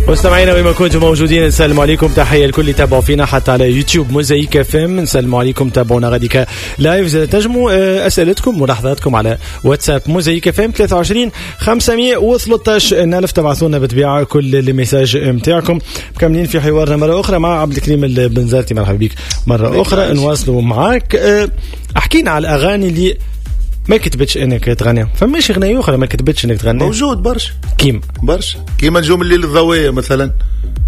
مستمعينا وين ما كنتم موجودين نسلم عليكم، تحية الكل اللي تابعوا فينا حتى على يوتيوب موزايك اف ام. نسلم عليكم، تابعونا غاديكا لايف. تنجموا اسئلتكم ملاحظاتكم على واتساب موزايك اف ام 23 513 ألف. تبعثونا بالطبيعة كل الميساج نتاعكم. مكملين في حوارنا مرة أخرى مع عبد الكريم البنزرتي. مرحبا بك مرة أخرى، نواصلوا معاك. احكينا على الأغاني اللي ما كتبتش انك تغنيها. فماش اغنيه اخرى ما كتبتش انك تغنيها؟ موجود برشا كيما نجوم الليل الضوئيه مثلا.